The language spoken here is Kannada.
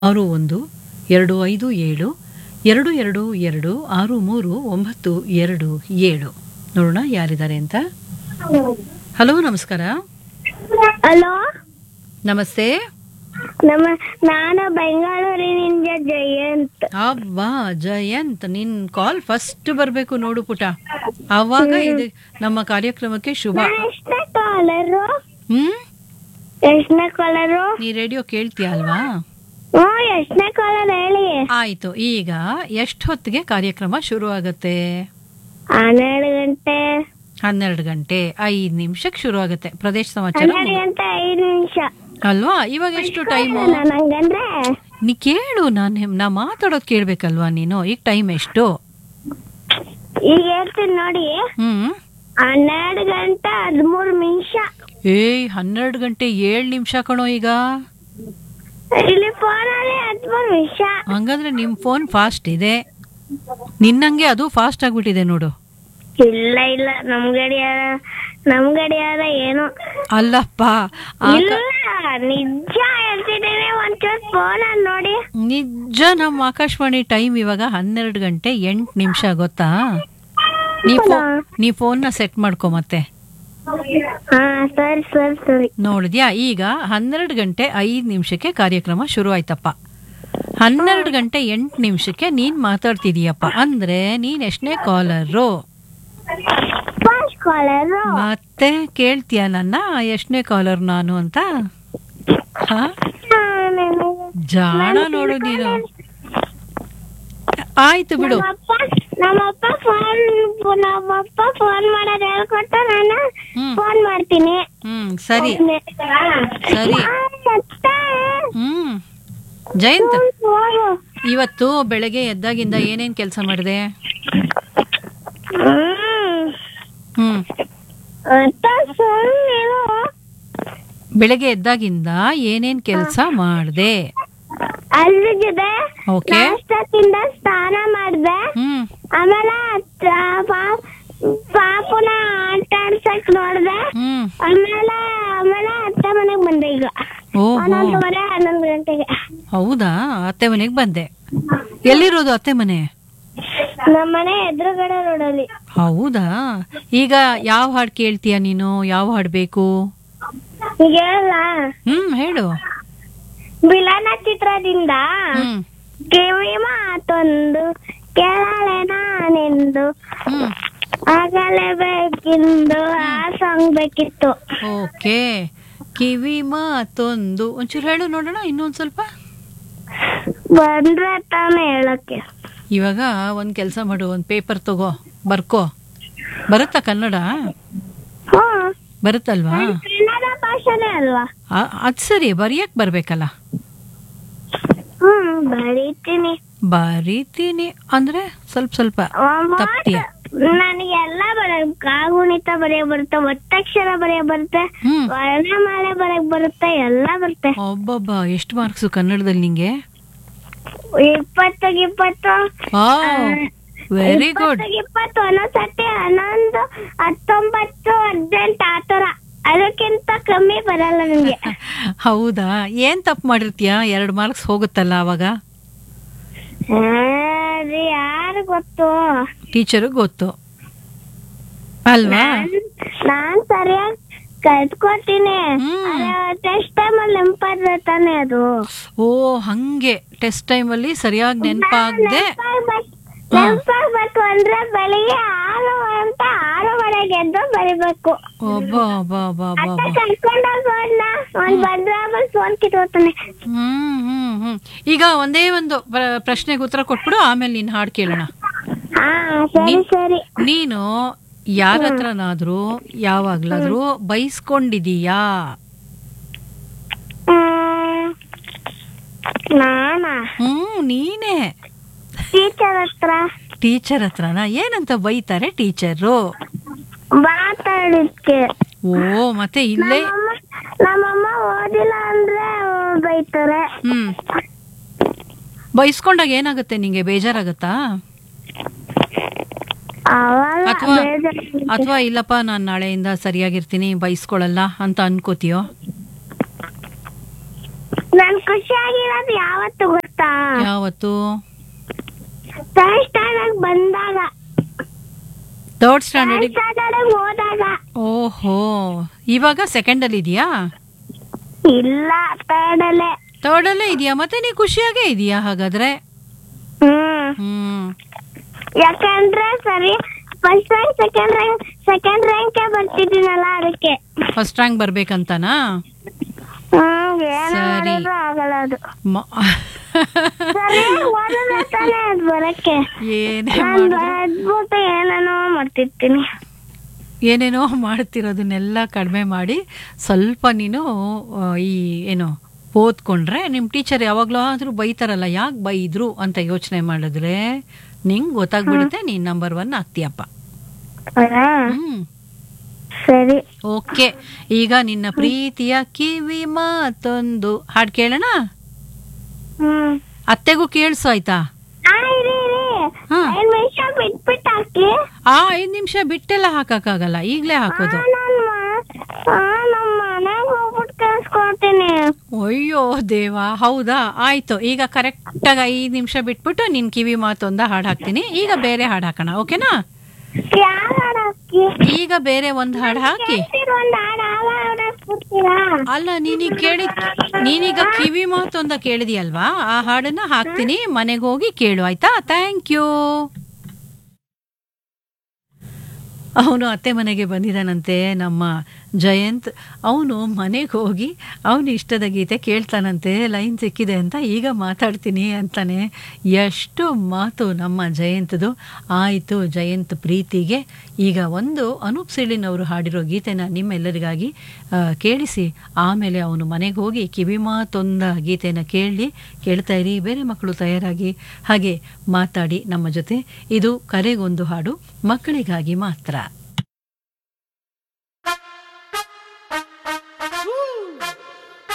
6152522637 ನೋಡೋಣ ಯಾರಿದ್ದಾರೆ ಅಂತ. ಹಲೋ, ನಮಸ್ಕಾರ. ಹಲೋ, ನಮಸ್ತೆ. ನಾನು ಬೆಂಗಳೂರಿನಿಂದ ಜಯಂತ್. ಅಬ್ಬಾ ಜಯಂತ್, ನಿನ್ ಕಾಲ್ ಫಸ್ಟ್ ಬರ್ಬೇಕು ನೋಡು ಪುಟ, ಆವಾಗ ಇದು ನಮ್ಮ ಕಾರ್ಯಕ್ರಮಕ್ಕೆ ಶುಭ. ಎಷ್ಟನೇ ಕಾಲರು? ಹ್ಮ್, ಎಷ್ಟನೇ ಕಾಲರು? ನೀ ರೇಡಿಯೋ ಕೇಳ್ತೀಯ ಅಲ್ವಾ? ಎಷ್ಟನೇ ಕಾಲರ್ ಹೇಳಿ. ಆಯ್ತು, ಈಗ ಎಷ್ಟು ಹೊತ್ತಿಗೆ ಕಾರ್ಯಕ್ರಮ ಶುರು ಆಗತ್ತೆ? 12 ಗಂಟೆ. 12 ಗಂಟೆ 5 ನಿಮಿಷಕ್ಕೆ ಶುರು ಆಗುತ್ತೆ ಪ್ರದೇಶ ಸಮಾಚಾರ 12 ಗಂಟೆ 5 ನಿಮಿಷ ಅಲ್ವಾ? ಇವಾಗ ಎಷ್ಟು ಟೈಮು? ನಂಗಂದ್ರೆ ನೀ ಕೇಳು, ನಾ ಮಾತಾಡೋದು ಕೇಳ್ಬೇಕಲ್ವಾ ನೀನು. ಈಗ ಟೈಮ್ ಎಷ್ಟು? ಈಗ ಹೇಳ್ತೀನಿ ನೋಡಿ. 12 ಗಂಟೆ 13 ನಿಮಿಷ. 12 ಗಂಟೆ 7 ನಿಮಿಷ ಕಣೋ ಈಗ. ಇಲ್ಲಿ ಫೋನಲ್ಲಿ 13 ನಿಮಿಷ. ಹಂಗಂದ್ರೆ ನಿಮ್ ಫೋನ್ ಫಾಸ್ಟ್ ಇದೆ, ನಿನ್ನಂಗೆ ಅದು ಫಾಸ್ಟ್ ಆಗ್ಬಿಟ್ಟಿದೆ ನೋಡು. ಇಲ್ಲ ಇಲ್ಲ, ನಮ್ ಗಡಿಯಾರ ಏನು ಅಲ್ಲಪ್ಪ, ಇಲ್ಲ, ನಿಜ ಹೇಳ್ತಿದ್ದೇನೆ. ಒಂಚೂರು ಫೋನ್ ನೋಡಿ. ನಿಜ, ನಮ್ಮ ಆಕಾಶವಾಣಿ ಟೈಮ್ ಇವಾಗ 12 ಗಂಟೆ 8 ನಿಮಿಷ ಗೊತ್ತಾ? ನೀ ಫೋನ್ನ ಸೆಟ್ ಮಾಡ್ಕೊ ಮತ್ತೆ. ಹಾ, ಸರಿ ಸರಿ ಸರಿ. ನೋಡಿದ್ಯಾ, ಈಗ 12 ಗಂಟೆ 5 ನಿಮಿಷಕ್ಕೆ ಕಾರ್ಯಕ್ರಮ ಶುರು ಆಯ್ತಪ್ಪ. 12 ಗಂಟೆ 8 ನಿಮಿಷಕ್ಕೆ ನೀನ್ ಮಾತಾಡ್ತಿದೀಯಪ್ಪ, ಅಂದ್ರೆ ನೀನ್ ಎಷ್ಟನೇ ಕಾಲರು? First collar. ಮತ್ತೆ ಕೇಳ್ತೀಯ ನನ್ನ ಎಷ್ಟನೇ ಕಾಲರ್ ನಾನು ಅಂತ? ಜಾಣ ನೋಡು ನೀನು. ಆಯ್ತು ಬಿಡು. ನಮ್ಮಪ್ಪ ಫೋನ್ ಮಾಡೋದು ಹೇಳ್ಕೊಟ್ಟು ನಾನು ಫೋನ್ ಮಾಡ್ತೀನಿ. ಸರಿ ಸರಿ. ಜಯಂತ್, ಇವತ್ತು ಬೆಳಗ್ಗೆ ಎದ್ದಾಗಿಂದ ಏನೇನ್ ಕೆಲಸ ಮಾಡಿದೆ? ಬೆಳಗ್ಗೆ ಎದ್ದಾಗಿಂದ ಏನೇನ್ ಕೆಲಸ ಮಾಡ್ದೆ? ಅಲ್ಲಿಗಿದೆ, ಸ್ನಾನ ಮಾಡ್ದೆ. ಆಮೇಲೆ ಪಾಪುನ ಆಟ ಆಡ್ಸಕ್ ನೋಡ್ದೆ. ಆಮೇಲೆ ಅತ್ತೆ ಮನೆಗ್ ಬಂದೆ. ಈಗ 11 ಗಂಟೆಗೆ. ಹೌದಾ, ಅತ್ತೆ ಮನೆಗ್ ಬಂದೆ. ಎಲ್ಲಿರೋದು ಅತ್ತೆ ಮನೆ? ನಮ್ಮನೆ ಎದುರುಗಡೆ ರೋಡಲ್ಲಿ. ಹೌದಾ, ಈಗ ಯಾವ ಹಾಡು ಕೇಳ್ತೀಯ ನೀನು? ಯಾವ ಹಾಡು ಬೇಕು? ಈಗ ಹೇಳ. ಹೇಳು. ಬಿಲನ ಚಿತ್ರದಿಂದ ಕಿವಿ ಮಾತೊಂದು ಕೇಳಲೆ ನಾನೆಂದು ಆಗಲೇ ಬೇಕಿಂದು ಆ ಸಾಂಗ್ ಬೇಕಿತ್ತು. ಓಕೆ, ಕಿವಿ ಮಾತೊಂದು ಒಂಚೂರು ಹೇಳು ನೋಡೋಣ, ಇನ್ನೊಂದ್ ಸ್ವಲ್ಪ. ಬಂದ್ರೆ ತಾನೇ ಹೇಳಕ್ಕೆ. ಇವಾಗ ಒಂದ್ ಕೆಲ್ಸ ಮಾಡು, ಒಂದ್ ಪೇಪರ್ ತಗೋ, ಬರ್ಕೋ. ಬರುತ್ತಾ ಕನ್ನಡ? ಬರುತ್ತಲ್ವಾ? ಕನ್ನಡ ಭಾಷೆನೇ ಅಲ್ವಾ? ಅದ್ ಸರಿ, ಬರಿಯಕ್ ಬರ್ಬೇಕಲ್ಲ. ಬರೀತೀನಿ ಅಂದ್ರೆ ಸ್ವಲ್ಪ ಸ್ವಲ್ಪ ತಪ್ತೀಯ. ನನಗೆಲ್ಲ ಕಾಗುಣಿತ ಬರೆಯ ಬರುತ್ತೆ, ಒತ್ತಕ್ಷರ ಬರೆಯ ಬರುತ್ತೆ, ವರ್ಣಮಾಲೆ ಬರೆಯಕ್ ಬರುತ್ತೆ, ಎಲ್ಲ ಬರುತ್ತೆ. ಒಬ್ಬೊಬ್ಬ, ಎಷ್ಟು ಮಾರ್ಕ್ಸು ಕನ್ನಡದಲ್ಲಿ ನಿಂಗೆ? 20 ವೆರಿ ಗುಡ್. 20 ಒಂದೊಂದ್ಸತಿ 11, 19, 18 ಆತರ. ಅದಕ್ಕಿಂತ ಕಮ್ಮಿ ಬರಲ್ಲ ನಂಗೆ. ಹೌದಾ? ಏನ್ ತಪ್ಪು ಮಾಡಿರ್ತೀಯ? 2 ಮಾರ್ಕ್ಸ್ ಹೋಗುತ್ತಲ್ಲ ಅವಾಗ? ಯಾರು ಗೊತ್ತು? ಟೀಚರ್ ಗೊತ್ತು ಅಲ್ವಾ? ನಾನ್ ಸರಿಯಾಗಿ ಕಲ್ತ್ಕೊತೀನಿ. ಟೆಸ್ಟ್ ಟೈಮ್ ಅಲ್ಲಿ ನೆನಪಾದ್ರೆ ತಾನೇ ಅದು. ಓ, ಹಂಗೆ ಟೆಸ್ಟ್ ಟೈಮ್ ಅಲ್ಲಿ ಸರಿಯಾಗಿ ನೆನಪಾಗದೆ ನೆನಪಾಗ್ಬೇಕು ಅಂದ್ರೆ ಬೆಳಿಗ್ಗೆ 6:30 ಎದ್ದು ಬರಿಬೇಕು. ಫೋನ್ ಕಿತ್ಕೊತಾನೆ. ಈಗ ಒಂದೇ ಒಂದು ಪ್ರಶ್ನೆಗೆ ಉತ್ತರ ಕೊಟ್ಬಿಡು, ಆಮೇಲೆ ನೀನ್ ಹಾಡು ಕೇಳೋಣ. ನೀನು ಯಾರ ಹತ್ರನಾದ್ರೂ ಯಾವಾಗ್ಲಾದ್ರೂ ಬೈಸ್ಕೊಂಡಿದೀಯಾ? ನೀನೇ. ಟೀಚರ್ ಹತ್ರನಾ? ಏನಂತ ಬೈತಾರೆ ಟೀಚರು? ಮಾತಾಡಿದ್ಕೆ. ಓ, ಮತ್ತೆ ಇಲ್ಲೇ ನಮ್ಮಮ್ಮ ಓದಿಲ್ಲ ಅಂದ್ರೆ ಬೈತಾರೆ. ಬೈಸ್ಕೊಂಡಾಗ ಏನಾಗುತ್ತೆ ನಿಂಗೆ? ಬೇಜಾರಾಗತ್ತಾ? ಅಥವಾ ಇಲ್ಲಪ್ಪ ನಾನ್ ನಾಳೆಯಿಂದ ಸರಿಯಾಗಿರ್ತೀನಿ, ಬೈಸ್ಕೊಳಲ್ಲ ಅಂತ ಅನ್ಕೋತೀಯೋ? ನಾನ್ ಖುಷಿಯಾಗಿರೋದು ಯಾವತ್ತು ಗೊತ್ತಾ? ಯಾವತ್ತು? ಥರ್ಡ್ ಸ್ಟ್ಯಾಂಡರ್ಡ್ ಬಂದಾಗ, ಥರ್ಡ್ ಸ್ಟ್ಯಾಂಡರ್ಡ್. ಹೋದಾಗ. ಓಹೋ, ಇವಾಗ ಸೆಕೆಂಡ್ ಅಲ್ಲಿ ಇದೆಯಾ? ಇಲ್ಲ, ಥರ್ಡ್ ಅಲ್ಲೇ. ಥರ್ಡ್ ಅಲ್ಲೇ ಇದೆಯಾ? ಮತ್ತೆ ನೀ ಖುಷಿಯಾಗೇ ಇದೆಯಾ ಹಾಗಾದ್ರೆ? ಹ್ಮ್. ಯಾಕಂದ್ರೆ ಸರಿ ಫಸ್ಟ್ ರ್ಯಾಂಕ್ ಸೆಕೆಂಡ್ ರ್ಯಾಂಕ್ ಬರ್ತಿದ್ದೀನಲ್ಲ, ಅದಕ್ಕೆ. First rank ಬರ್ಬೇಕಂತನಾ? ಸರಿ. ಆಗಲ್ಲ ಅದು. ಬರಕ್ಕೆ ಅದ್ಭುತ ಏನೇನೋ ಮಾಡ್ತಿರ್ತೀನಿ. ಏನೇನೋ ಮಾಡ್ತಿರೋದನ್ನೆಲ್ಲ ಕಡಿಮೆ ಮಾಡಿ ಸ್ವಲ್ಪ ನೀನು ಈ ಏನು ಓದ್ಕೊಂಡ್ರೆ ನಿಮ್ಮ ಟೀಚರ್ ಯಾವಾಗಲೂ ಆದರೂ ಬೈತಾರಲ್ಲ, ಯಾಕೆ ಬೈದ್ರು ಅಂತ ಯೋಚನೆ ಮಾಡಿದ್ರೆ ನಿಂಗೆ ಗೊತ್ತಾಗ್ಬಿಡುತ್ತೆ, ನೀನ್ ನಂಬರ್ 1 ಆಗ್ತೀಯಪ್ಪ. ಸರಿ, ಓಕೆ. ಈಗ ನಿನ್ನ ಪ್ರೀತಿಯ ಕಿವಿ ಮಾತೊಂದು ಹಾಡು ಕೇಳೋಣ. ಅತ್ತೆಗೂ ಕೇಳಿಸು ಆಯ್ತಾ? 5 ನಿಮಿಷ ಬಿಟ್ಟೆಲ್ಲ ಹಾಕಕ್ಕಾಗಲ್ಲ, ಈಗ್ಲೇ ಹಾಕೋದು. ಅಯ್ಯೋ ದೇವಾ, ಹೌದಾ? ಆಯ್ತು, ಈಗ ಕರೆಕ್ಟಾಗಿ 5 ನಿಮಿಷ ಬಿಟ್ಬಿಟ್ಟು ನಿನ್ ಕಿವಿ ಮಾತೊಂದ ಹಾಡು ಹಾಕ್ತೀನಿ. ಈಗ ಬೇರೆ ಹಾಡು ಹಾಕೋಣ, ಓಕೆನಾ? ಈಗ ಬೇರೆ ಒಂದು ಹಾಡು ಹಾಕಿ. ಅಲ್ಲ, ನೀನೀಗ ಕಿವಿ ಮಾತೊಂದ ಕೇಳಿದೀಯಲ್ವಾ, ಆ ಹಾಡನ್ನ ಹಾಕ್ತೀನಿ, ಮನೆಗೆ ಹೋಗಿ ಕೇಳು ಆಯ್ತಾ? Thank you. ಅವನು ಅತ್ತೆ ಮನೆಗೆ ಬಂದಿದ್ದಾನಂತೆ ನಮ್ಮ ಜಯಂತ್. ಅವನು ಮನೆಗೆ ಹೋಗಿ ಅವನು ಇಷ್ಟದ ಗೀತೆ ಕೇಳ್ತಾನಂತೆ. ಲೈನ್ ಸಿಕ್ಕಿದೆ ಅಂತ ಈಗ ಮಾತಾಡ್ತೀನಿ ಅಂತಾನೆ. ಎಷ್ಟು ಮಾತು ನಮ್ಮ ಜಯಂತ್ದು. ಆಯಿತು, ಜಯಂತ್ ಪ್ರೀತಿಗೆ ಈಗ ಒಂದು ಅನೂಪ್ ಸಿಳಿನ್ ಅವರು ಹಾಡಿರೋ ಗೀತೆನ ನಿಮ್ಮೆಲ್ಲರಿಗಾಗಿ ಕೇಳಿಸಿ, ಆಮೇಲೆ ಅವನು ಮನೆಗೆ ಹೋಗಿ ಕಿವಿ ಮಾತೊಂದ ಗೀತೆನ ಕೇಳ್ತಾ ಇರಿ. ಬೇರೆ ಮಕ್ಕಳು ತಯಾರಾಗಿ ಹಾಗೆ ಮಾತಾಡಿ ನಮ್ಮ ಜೊತೆ. ಇದು ಕರೆಗೊಂದು ಹಾಡು ಮಕ್ಕಳಿಗಾಗಿ ಮಾತ್ರ.